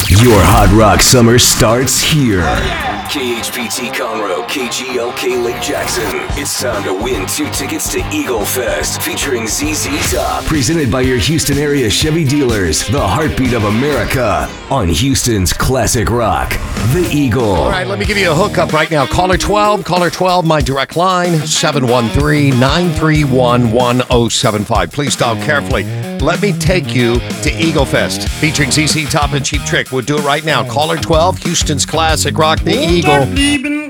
Your Hot Rock summer starts here. KHPT Conroe, KGLK Lake Jackson. It's time to win 2 tickets to Eagle Fest featuring ZZ Top. Presented by your Houston area Chevy dealers. The heartbeat of America on Houston's classic rock, The Eagle. All right, let me give you a hookup right now. Caller 12, my direct line, 713-931-1075. Please dial carefully. Let me take you to Eagle Fest featuring ZZ Top and Cheap Trick. We'll do it right now. Caller 12, Houston's classic rock, The Eagle.